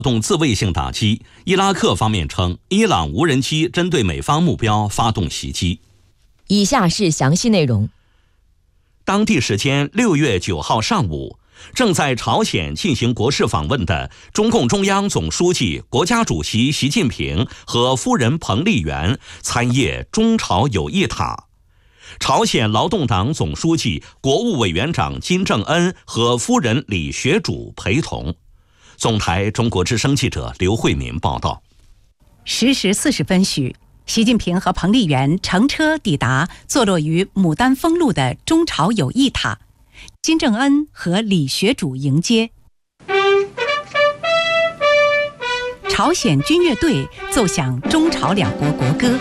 动自卫性打击。伊拉克方面称，伊朗无人机针对美方目标发动袭击。 以下是详细内容。 当地时间6月9号上午，正在朝鲜进行国事访问的中共中央总书记、国家主席习近平和夫人彭丽媛参谒中朝友谊塔。朝鲜劳动党总书记、国务委员长金正恩和夫人李学主陪同。总台中国之声记者刘慧民报道。 10时40分许，习近平和彭丽媛乘车抵达坐落于牡丹峰路的中朝友谊塔，金正恩和李学主迎接。朝鲜军乐队奏响中朝两国国歌。